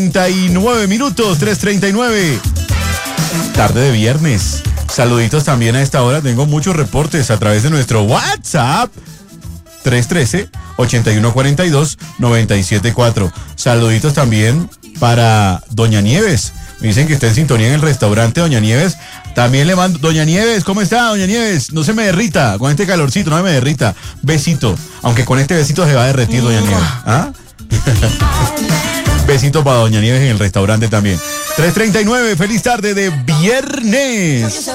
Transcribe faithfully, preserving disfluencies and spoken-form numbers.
treinta y nueve minutos, tres treinta y nueve. Tarde de viernes. Saluditos también a esta hora. Tengo muchos reportes a través de nuestro WhatsApp. tres uno tres, ocho uno cuatro dos, nueve siete cuatro. Saluditos también para Doña Nieves. Me dicen que está en sintonía en el restaurante Doña Nieves. También le mando, Doña Nieves, ¿cómo está, Doña Nieves? No se me derrita, con este calorcito, no me derrita. Besito, aunque con este besito se va a derretir, Doña Nieves. ¿Ah? Besito para Doña Nieves en el restaurante también. tres treinta y nueve, feliz tarde de viernes.